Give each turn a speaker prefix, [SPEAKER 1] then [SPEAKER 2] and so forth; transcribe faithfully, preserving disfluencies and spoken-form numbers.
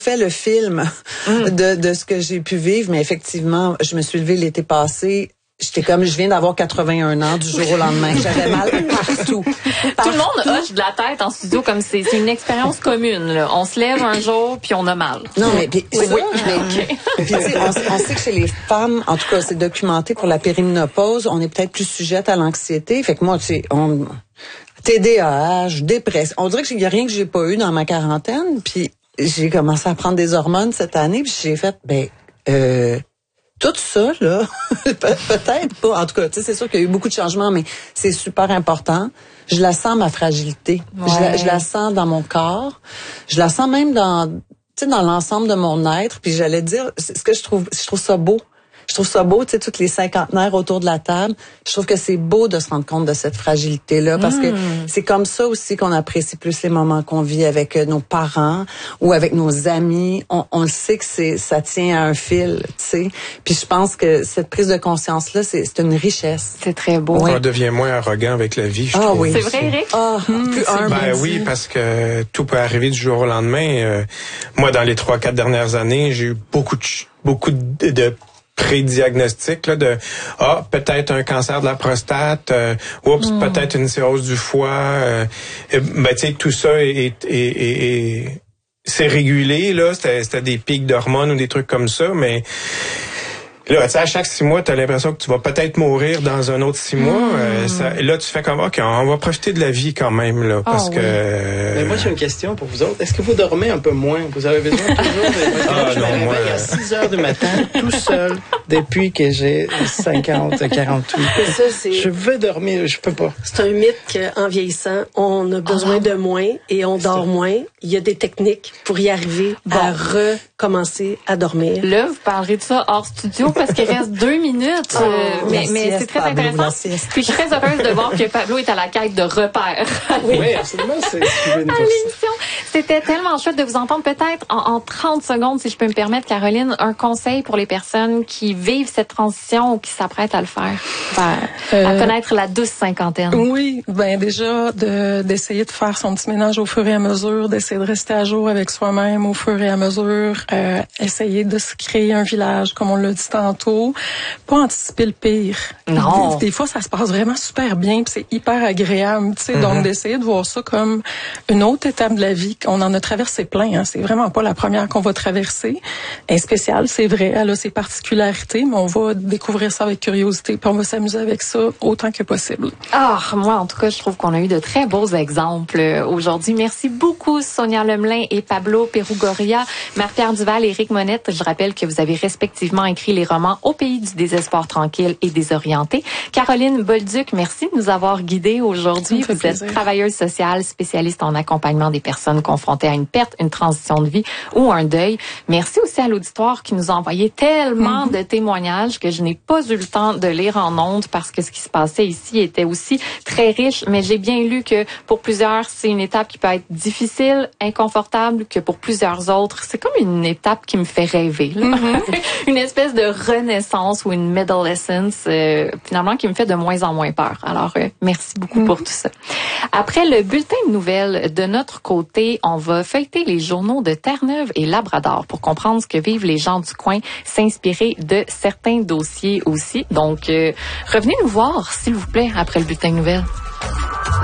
[SPEAKER 1] fait le film mm. de, de ce que j'ai pu vivre, mais effectivement, je me suis levée l'été passé. J'étais comme, je viens d'avoir quatre-vingt-un ans du jour au lendemain. J'avais mal partout.
[SPEAKER 2] Tout le monde hoche de la tête en studio comme c'est, c'est une expérience commune, là. On se lève un jour puis on a mal.
[SPEAKER 1] Non, mais puis, oui, oui, mais,
[SPEAKER 2] okay.
[SPEAKER 1] puis, on, on sait que chez les femmes, en tout cas, c'est documenté pour la périménopause, on est peut-être plus sujette à l'anxiété. Fait que moi, tu sais, on, T D A H, dépression. On dirait qu'il y a rien que j'ai pas eu dans ma quarantaine. Puis j'ai commencé à prendre des hormones cette année. Puis j'ai fait, ben, euh, tout ça, là, peut-être pas. En tout cas, tu sais, c'est sûr qu'il y a eu beaucoup de changements, mais c'est super important. Je la sens, ma fragilité.
[SPEAKER 2] Ouais.
[SPEAKER 1] Je, la, je la sens dans mon corps. Je la sens même dans, tu sais, dans l'ensemble de mon être. Puis j'allais dire, c'est ce que je trouve, je trouve ça beau. Je trouve ça beau, tu sais, toutes les cinquantenaires autour de la table. Je trouve que c'est beau de se rendre compte de cette fragilité-là, parce mmh. que c'est comme ça aussi qu'on apprécie plus les moments qu'on vit avec nos parents ou avec nos amis. On, on le sait que c'est, ça tient à un fil, tu sais. Puis je pense que cette prise de conscience-là, c'est, c'est une richesse.
[SPEAKER 2] C'est très beau.
[SPEAKER 3] On devient moins arrogant avec la vie, je
[SPEAKER 1] ah,
[SPEAKER 3] trouve.
[SPEAKER 1] Oui.
[SPEAKER 2] C'est vrai, Eric?
[SPEAKER 1] Ah, mmh, plus humble.
[SPEAKER 3] Ben oui, parce que tout peut arriver du jour au lendemain. Euh, moi, dans les trois, quatre dernières années, j'ai eu beaucoup de, beaucoup de, de pré-diagnostic là, de ah peut-être un cancer de la prostate, euh, oups mm. peut-être une cirrhose du foie, euh, ben tu sais tout ça est, est, est, est, est c'est régulé là, c'était, c'était des pics d'hormones ou des trucs comme ça, mais là, tu sais, à chaque six mois, t'as l'impression que tu vas peut-être mourir dans un autre six mois. Mmh. Euh, ça, là, tu fais comme, OK, on va profiter de la vie quand même, là, parce oh, que...
[SPEAKER 4] Oui. Mais moi, j'ai une question pour vous autres. Est-ce que vous dormez un peu moins? Vous avez besoin toujours de...
[SPEAKER 3] Ah,
[SPEAKER 4] je
[SPEAKER 3] non,
[SPEAKER 4] me
[SPEAKER 3] moi...
[SPEAKER 4] réveille à six heures du matin, tout seul, depuis que j'ai cinquante, quarante-huit.
[SPEAKER 5] Ça, c'est...
[SPEAKER 4] Je veux dormir, je peux pas.
[SPEAKER 5] C'est un mythe qu'en vieillissant, on a besoin oh. de moins et on dort moins. Il y a des techniques pour y arriver bon. à recommencer à dormir.
[SPEAKER 2] Là, vous parlerez de ça hors studio parce qu'il reste deux minutes.
[SPEAKER 1] Oh,
[SPEAKER 2] euh, mais
[SPEAKER 1] sieste,
[SPEAKER 2] mais c'est très
[SPEAKER 1] Pablo,
[SPEAKER 2] intéressant. Puis je suis très heureuse de voir que Pablo est à la quête de repères.
[SPEAKER 4] Oui, oui absolument. C'est
[SPEAKER 2] à l'émission. C'était tellement chouette de vous entendre. Peut-être en, en trente secondes, si je peux me permettre, Caroline, un conseil pour les personnes qui vivent cette transition ou qui s'apprêtent à le faire, ben, euh, à connaître la douce cinquantaine.
[SPEAKER 6] Oui, ben déjà de d'essayer de faire son petit ménage au fur et à mesure, d'essayer de rester à jour avec soi-même au fur et à mesure, euh, essayer de se créer un village, comme on l'a dit tantôt, pas anticiper le pire.
[SPEAKER 2] Non.
[SPEAKER 6] Des, des fois, ça se passe vraiment super bien, puis c'est hyper agréable, tu sais, mm-hmm. donc d'essayer de voir ça comme une autre étape de la vie. On en a traversé plein, hein. C'est vraiment pas la première qu'on va traverser. Elle est spéciale, c'est vrai, elle a ses particularités, mais on va découvrir ça avec curiosité, puis on va s'amuser avec ça autant que possible.
[SPEAKER 2] Ah, moi, en tout cas, je trouve qu'on a eu de très beaux exemples aujourd'hui. Merci beaucoup, Sonia Lemelin et Pablo Perugorria. Marie-Pierre Duval et Éric Monette, je rappelle que vous avez respectivement écrit les romans Au pays du désespoir tranquille et désorienté. Caroline Bolduc, merci de nous avoir guidés aujourd'hui. Vous
[SPEAKER 6] plaisir.
[SPEAKER 2] êtes travailleuse sociale, spécialiste en accompagnement des personnes confrontées à une perte, une transition de vie ou un deuil. Merci aussi à l'auditoire qui nous a envoyé tellement mm-hmm. de témoignages que je n'ai pas eu le temps de lire en ondes parce que ce qui se passait ici était aussi très riche, mais j'ai bien lu que pour plusieurs, c'est une étape qui peut être difficile, inconfortable, que pour plusieurs autres, c'est comme une étape qui me fait rêver. Là. Mm-hmm. Une espèce de renaissance ou une adolescence, euh, finalement, qui me fait de moins en moins peur. Alors, euh, merci beaucoup mm-hmm. pour tout ça. Après le bulletin de nouvelles, de notre côté, on va feuilleter les journaux de Terre-Neuve et Labrador pour comprendre ce que vivent les gens du coin, s'inspirer de certains dossiers aussi. Donc, euh, revenez nous voir, s'il vous plaît, après le bulletin de nouvelles.